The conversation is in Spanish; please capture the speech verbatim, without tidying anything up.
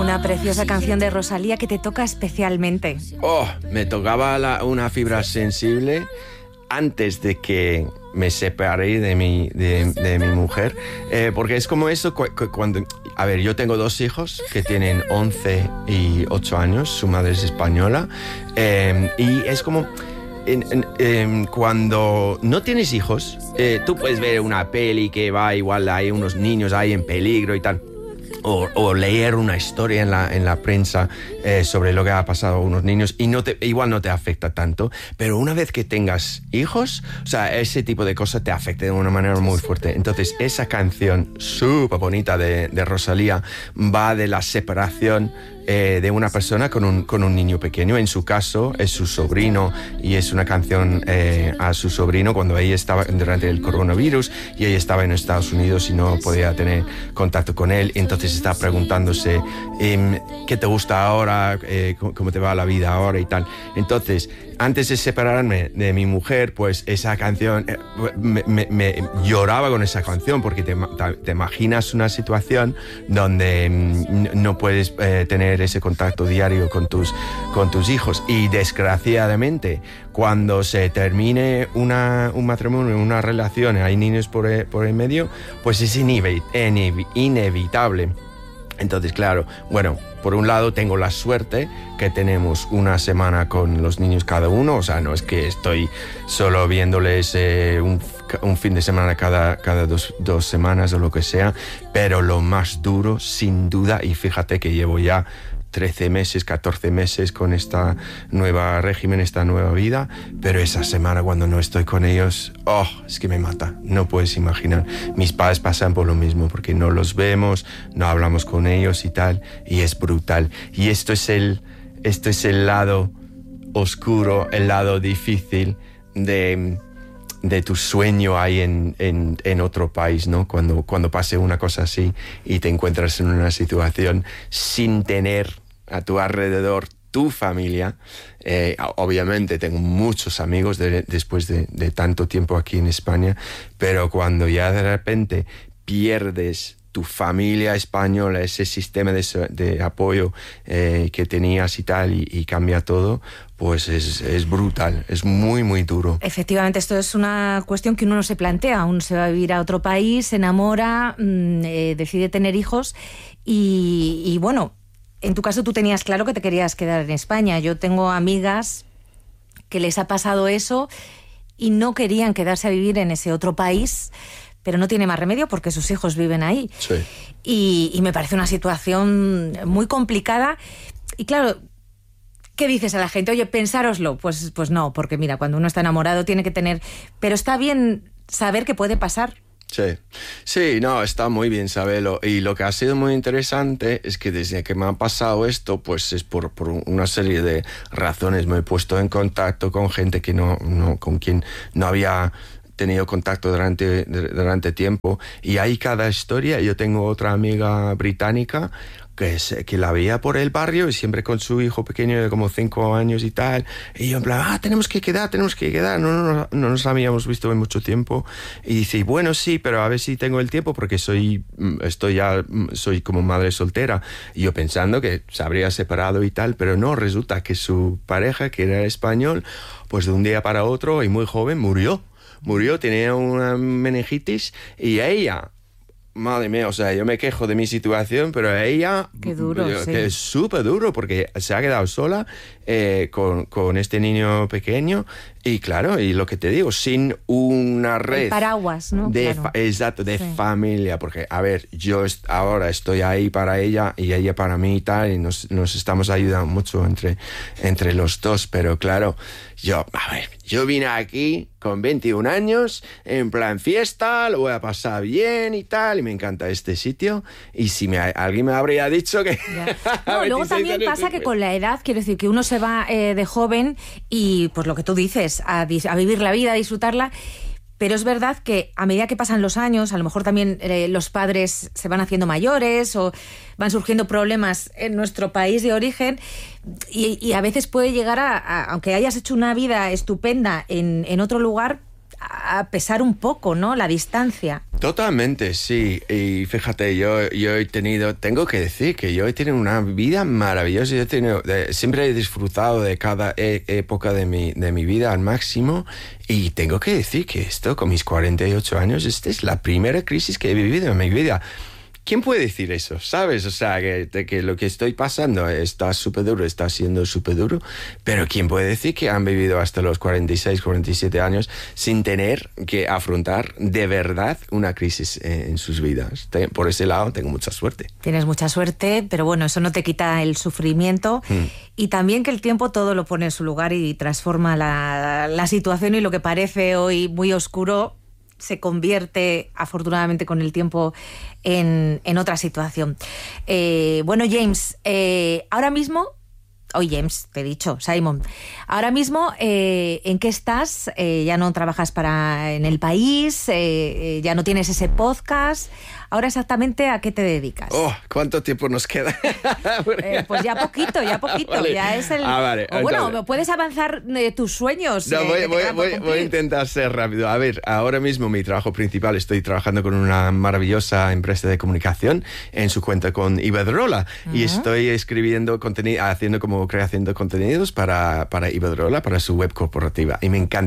una preciosa canción de Rosalía que te toca especialmente. Oh, me tocaba la, una fibra sensible antes de que me separé de mi, de, de mi mujer, eh, porque es como eso cu- cu- cuando... A ver, yo tengo dos hijos que tienen once y ocho años, su madre es española, eh, y es como... En, en, en, cuando no tienes hijos, eh, tú puedes ver una peli que va igual, hay unos niños ahí en peligro y tal. O, o leer una historia en la, en la prensa eh, sobre lo que ha pasado a unos niños y no te, igual no te afecta tanto, pero una vez que tengas hijos, o sea, ese tipo de cosas te afecta de una manera muy fuerte. Entonces, esa canción súper bonita de, de Rosalía va de la separación eh, de una persona con un, con un niño pequeño. En su caso, es su sobrino y es una canción eh, a su sobrino cuando ella estaba durante el coronavirus y ella estaba en Estados Unidos y no podía tener contacto con él. Entonces está preguntándose eh, qué te gusta ahora, eh, cómo te va la vida ahora y tal. Entonces, antes de separarme de mi mujer, pues esa canción, eh, me, me, me lloraba con esa canción porque te, te imaginas una situación donde mm, no puedes eh, tener ese contacto diario con tus, con tus hijos. Y desgraciadamente, cuando se termine una, un matrimonio, una relación, hay niños por el, por el medio, pues es inevi- inevi- inevitable. Entonces, claro, bueno, por un lado tengo la suerte que tenemos una semana con los niños cada uno, o sea, no es que estoy solo viéndoles eh, un, un fin de semana cada, cada dos, dos semanas o lo que sea, pero lo más duro, sin duda, y fíjate que llevo ya trece meses, catorce meses con esta nueva régimen, esta nueva vida, pero esa semana cuando no estoy con ellos, oh, es que me mata, no puedes imaginar. Mis padres pasan por lo mismo, porque no los vemos, no hablamos con ellos y tal, y es brutal. Y esto es el, esto es el lado oscuro, el lado difícil de... de tu sueño ahí en, en, en otro país, ¿no? Cuando, cuando pase una cosa así y te encuentras en una situación sin tener a tu alrededor tu familia. Eh, obviamente tengo muchos amigos de, después de, de tanto tiempo aquí en España, pero cuando ya de repente pierdes tu familia española, ese sistema de, de apoyo eh, que tenías y tal, y, y cambia todo, pues es, es brutal, es muy, muy duro. Efectivamente, esto es una cuestión que uno no se plantea. Uno se va a vivir a otro país, se enamora, mmm, eh, decide tener hijos y, y bueno, en tu caso tú tenías claro que te querías quedar en España. Yo tengo amigas que les ha pasado eso y no querían quedarse a vivir en ese otro país, pero no tiene más remedio porque sus hijos viven ahí. Sí. Y, y me parece una situación muy complicada. Y claro, ¿qué dices a la gente? Oye, pensároslo. Pues, pues no, porque mira, cuando uno está enamorado tiene que tener... Pero está bien saber que puede pasar. Sí, sí, no, está muy bien saberlo. Y lo que ha sido muy interesante es que desde que me ha pasado esto, pues es por, por una serie de razones. Me he puesto en contacto con gente que no, no, con quien no había tenido contacto durante, durante tiempo. Y hay cada historia. Yo tengo otra amiga británica que, es, que la veía por el barrio y siempre con su hijo pequeño de como cinco años y tal, y yo en plan, ah, tenemos que quedar, tenemos que quedar, no, no, no, no nos habíamos visto en mucho tiempo, y dice, bueno, sí, pero a ver si tengo el tiempo porque soy, estoy ya, soy como madre soltera, y yo pensando que se habría separado y tal, pero no, resulta que su pareja, que era español, pues de un día para otro y muy joven, murió, murió, tenía una meningitis, y ella... Madre mía, o sea, yo me quejo de mi situación, pero a ella... Qué duro, yo, sí. Que es súper duro, porque se ha quedado sola eh, con, con este niño pequeño. Y claro, y lo que te digo, sin una red... El paraguas, ¿no? De Claro. fa- exacto, de Sí. familia. Porque, a ver, yo est- ahora estoy ahí para ella y ella para mí y tal, y nos, nos estamos ayudando mucho entre, entre los dos. Pero claro, yo, a ver, yo vine aquí con veintiún años, en plan fiesta, lo voy a pasar bien y tal, y me encanta este sitio. Y si me, alguien me habría dicho que... Ya. No, luego veintiséis también años pasa que después. con la edad, quiero decir, que uno se va eh, de joven y pues lo que tú dices, a, dis- a vivir la vida, a disfrutarla, pero es verdad que a medida que pasan los años, a lo mejor también eh, los padres se van haciendo mayores o van surgiendo problemas en nuestro país de origen y, y a veces puede llegar a, a, aunque hayas hecho una vida estupenda en, en otro lugar, a pesar un poco, ¿no? La distancia. Totalmente, sí. Y fíjate, yo, yo he tenido, tengo que decir que yo he tenido una vida maravillosa. Yo he tenido, de, siempre he disfrutado de cada e- época de mi, de mi vida al máximo. Y tengo que decir que esto, con mis cuarenta y ocho años, esta es la primera crisis que he vivido en mi vida. ¿Quién puede decir eso? ¿Sabes? O sea, que, que lo que estoy pasando está súper duro, está siendo súper duro, pero ¿quién puede decir que han vivido hasta los cuarenta y seis, cuarenta y siete años sin tener que afrontar de verdad una crisis en, en sus vidas? Por ese lado tengo mucha suerte. Tienes mucha suerte, pero bueno, eso no te quita el sufrimiento mm. y también que el tiempo todo lo pone en su lugar y transforma la, la situación, y lo que parece hoy muy oscuro se convierte, afortunadamente, con el tiempo en, en otra situación. Eh, bueno, James, eh, ahora mismo... Oye, oh, James, te he dicho, Simon. Ahora mismo, eh, ¿en qué estás? Eh, ya no trabajas para en el país, eh, eh, ya no tienes ese podcast. Ahora exactamente, ¿a qué te dedicas? Oh, ¿cuánto tiempo nos queda? eh, pues ya poquito, ya poquito. Vale. Ya es el. Ah, vale. O bueno, entonces, ¿puedes avanzar eh, tus sueños? No, eh, voy, voy, voy, voy a intentar ser rápido. A ver, ahora mismo mi trabajo principal, estoy trabajando con una maravillosa empresa de comunicación en su cuenta con Iberdrola. Uh-huh. Y estoy escribiendo contenido, haciendo como creación de contenidos para, para Iberdrola, para su web corporativa. Y me encanta.